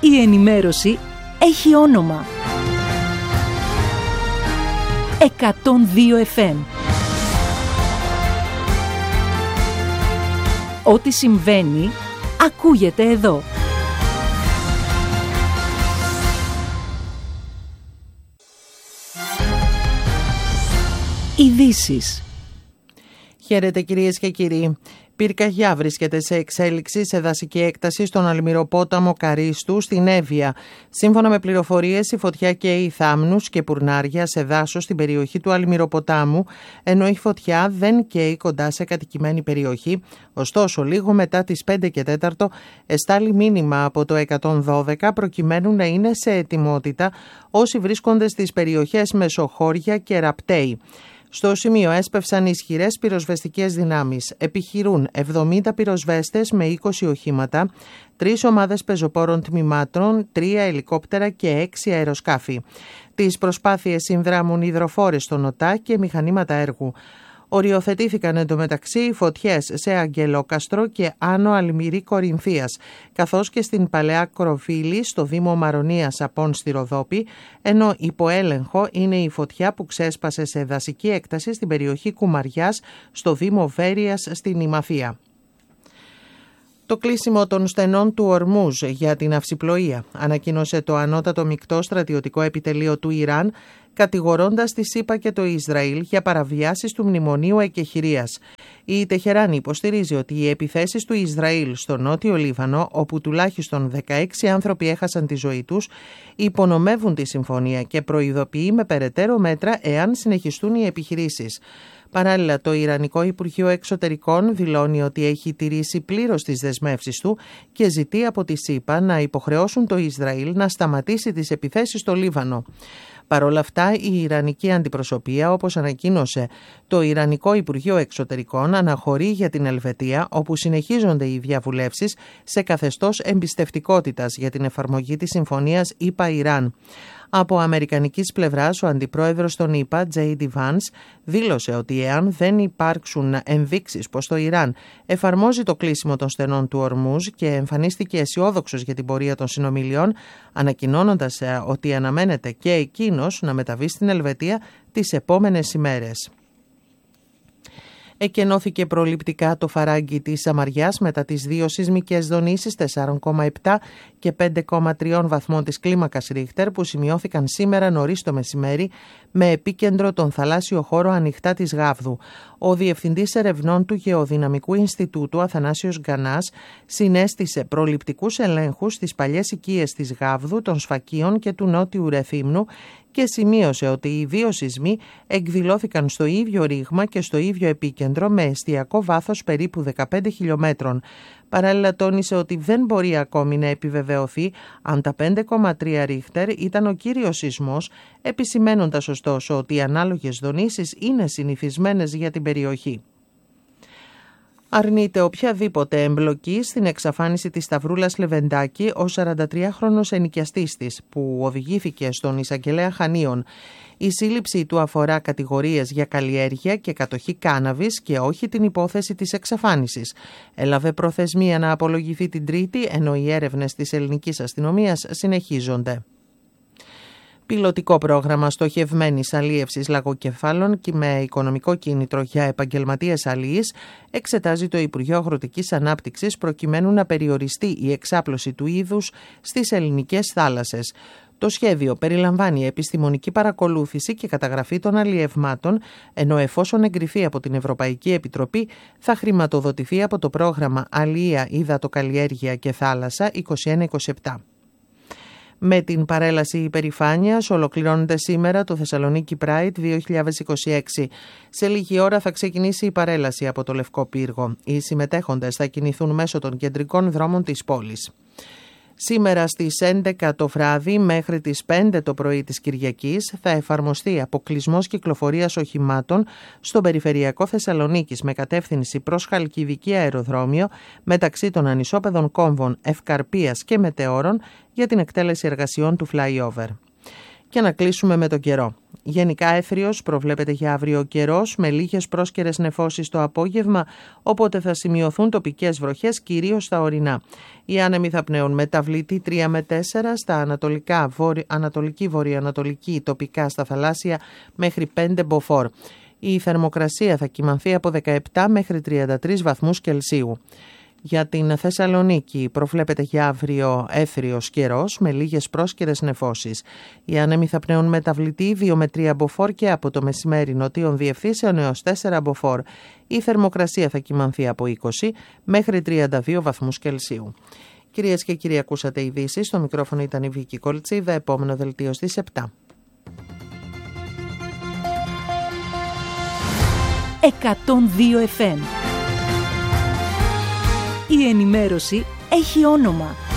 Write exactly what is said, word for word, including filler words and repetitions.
Η ενημέρωση έχει όνομα. εκατόν δύο εφ εμ. Ό,τι συμβαίνει, ακούγεται εδώ. Ειδήσεις. Χαίρετε κυρίες και κύριοι. Πυρκαγιά βρίσκεται σε εξέλιξη σε δασική έκταση στον Αλμυροπόταμο Καρίστου στην Εύβοια. Σύμφωνα με πληροφορίες, η φωτιά καίει θάμνους και πουρνάρια σε δάσος στην περιοχή του Αλμυροποτάμου, ενώ η φωτιά δεν καίει κοντά σε κατοικημένη περιοχή. Ωστόσο, λίγο μετά τις πέντε και τέσσερα εστάλει μήνυμα από το εκατόν δώδεκα προκειμένου να είναι σε ετοιμότητα όσοι βρίσκονται στις περιοχές Μεσοχώρια και Ραπτέη. Στο σημείο έσπευσαν ισχυρές πυροσβεστικές δυνάμεις. Επιχειρούν εβδομήντα πυροσβέστες με είκοσι οχήματα, τρεις ομάδες πεζοπόρων τμήματων, τρία ελικόπτερα και έξι αεροσκάφη. Τις προσπάθειες συνδράμουν υδροφόρες στον ΟΤΑ και μηχανήματα έργου. Οριοθετήθηκαν εντωμεταξύ οι φωτιές σε Αγγελόκαστρο και Άνω Αλμυρή Κορινθίας, καθώς και στην Παλαιά Κροφύλη στο Δήμο Μαρονίας Απών στη Ροδόπη, ενώ υπό έλεγχο είναι η φωτιά που ξέσπασε σε δασική έκταση στην περιοχή Κουμαριάς στο Δήμο Βέρειας στην Ημαθία. Το κλείσιμο των στενών του Ορμούζ για την αυσιπλοεία, ανακοίνωσε το ανώτατο μεικτό στρατιωτικό επιτελείο του Ιράν, κατηγορώντας τη ΣΥΠΑ και το Ισραήλ για παραβιάσεις του Μνημονίου Εκεχηρίας. Η Τεχεράνη υποστηρίζει ότι οι επιθέσεις του Ισραήλ στο νότιο Λίβανο, όπου τουλάχιστον δεκαέξι άνθρωποι έχασαν τη ζωή τους, υπονομεύουν τη συμφωνία και προειδοποιεί με περαιτέρω μέτρα εάν συνεχιστούν οι επιχειρήσεις. Παράλληλα, το Ιρανικό Υπουργείο Εξωτερικών δηλώνει ότι έχει τηρήσει πλήρως τις δεσμεύσεις του και ζητεί από τη ΣΥΠΑ να υποχρεώσουν το Ισραήλ να σταματήσει τις επιθέσεις στο Λίβανο. Παρ' όλα αυτά, η Ιρανική αντιπροσωπεία, όπως ανακοίνωσε το Ιρανικό Υπουργείο Εξωτερικών, αναχωρεί για την Ελβετία, όπου συνεχίζονται οι διαβουλεύσεις σε καθεστώς εμπιστευτικότητας για την εφαρμογή της συμφωνίας ΗΠΑ-Ιράν. Από αμερικανικής πλευράς, ο αντιπρόεδρος των ΗΠΑ, τζέι ντι Vance, δήλωσε ότι εάν δεν υπάρξουν ενδείξεις πως το Ιράν εφαρμόζει το κλείσιμο των στενών του Ορμούζ και εμφανίστηκε αισιόδοξος για την πορεία των συνομιλιών, ανακοινώνοντας ότι αναμένεται και εκείνος να μεταβεί στην Ελβετία τις επόμενες ημέρες. Εκενώθηκε προληπτικά το φαράγγι της Σαμαριάς μετά τις δύο σεισμικές δονήσεις τέσσερα κόμμα επτά και πέντε κόμμα τρία βαθμών της κλίμακας Ρίχτερ που σημειώθηκαν σήμερα νωρίς το μεσημέρι με επίκεντρο τον θαλάσσιο χώρο ανοιχτά της Γάβδου. Ο Διευθυντής Ερευνών του Γεωδυναμικού Ινστιτούτου Αθανάσιος Γκανάς συνέστησε προληπτικούς ελέγχους στις παλιές οικίες της Γάβδου, των Σφακίων και του Νότιου Ρεθύμνου και σημείωσε ότι οι δύο σεισμοί εκδηλώθηκαν στο ίδιο ρήγμα και στο ίδιο επίκεντρο με εστιακό βάθος περίπου δεκαπέντε χιλιομέτρων. Παράλληλα τόνισε ότι δεν μπορεί ακόμη να επιβεβαιωθεί αν τα πέντε κόμμα τρία Ρίχτερ ήταν ο κύριος σεισμός, επισημαίνοντας ωστόσο ότι οι ανάλογες δονήσεις είναι συνηθισμένες για την περιοχή. Αρνείται οποιαδήποτε εμπλοκή στην εξαφάνιση της Σταυρούλας Λεβεντάκη, ο σαραντατριάχρονος ενοικιαστής της, που οδηγήθηκε στον εισαγγελέα Χανίων. Η σύλληψη του αφορά κατηγορίες για καλλιέργεια και κατοχή κάναβης και όχι την υπόθεση της εξαφάνισης. Έλαβε προθεσμία να απολογηθεί την Τρίτη, ενώ οι έρευνες της ελληνικής αστυνομίας συνεχίζονται. Πιλωτικό πρόγραμμα στοχευμένης αλίευσης λαγοκεφάλων και με οικονομικό κίνητρο για επαγγελματίες αλίης εξετάζει το Υπουργείο Αγροτικής Ανάπτυξης προκειμένου να περιοριστεί η εξάπλωση του είδους στις ελληνικές θάλασσες. Το σχέδιο περιλαμβάνει επιστημονική παρακολούθηση και καταγραφή των αλλιευμάτων, ενώ εφόσον εγκριθεί από την Ευρωπαϊκή Επιτροπή θα χρηματοδοτηθεί από το πρόγραμμα Αλία, Υδατοκαλλιέργεια και Θάλασσα είκοσι ένα είκοσι επτά. Με την παρέλαση υπερηφάνειας ολοκληρώνεται σήμερα το Θεσσαλονίκη Pride δύο χιλιάδες είκοσι έξι. Σε λίγη ώρα θα ξεκινήσει η παρέλαση από το Λευκό Πύργο. Οι συμμετέχοντες θα κινηθούν μέσω των κεντρικών δρόμων της πόλης. Σήμερα στις έντεκα το βράδυ μέχρι τις πέντε το πρωί της Κυριακής θα εφαρμοστεί αποκλεισμός κυκλοφορίας οχημάτων στον περιφερειακό Θεσσαλονίκης με κατεύθυνση προς Χαλκιδική αεροδρόμιο μεταξύ των ανισόπεδων κόμβων Ευκαρπίας και Μετεώρων για την εκτέλεση εργασιών του flyover. Και να κλείσουμε με τον καιρό. Γενικά έθριος προβλέπεται για αύριο ο καιρός, με λίγες πρόσκαιρες νεφώσεις το απόγευμα, οπότε θα σημειωθούν τοπικές βροχές, κυρίως στα ορεινά. Οι άνεμοι θα πνέουν μεταβλητή τρία με τέσσερα, στα ανατολικά, βόρει, ανατολική, βορειοανατολική, τοπικά στα θαλάσσια μέχρι πέντε μποφόρ. Η θερμοκρασία θα κυμανθεί από δεκαεπτά μέχρι τριάντα τρεις βαθμούς Κελσίου. Για την Θεσσαλονίκη προβλέπεται για αύριο έθριος καιρός με λίγες πρόσκαιρες νεφώσεις. Οι άνεμοι θα πνέουν μεταβλητή δύο με τρία μποφόρ και από το μεσημέρι νοτίων διευθύνσεων έως τέσσερα μποφόρ. Η θερμοκρασία θα κυμανθεί από είκοσι μέχρι τριάντα δύο βαθμούς Κελσίου. Κυρίες και κύριοι, ακούσατε ειδήσεις. Στο μικρόφωνο ήταν η Βίκη Κολτσίδα. Επόμενο δελτίο στις επτά. εκατόν δύο εφ εμ. Η ενημέρωση έχει όνομα.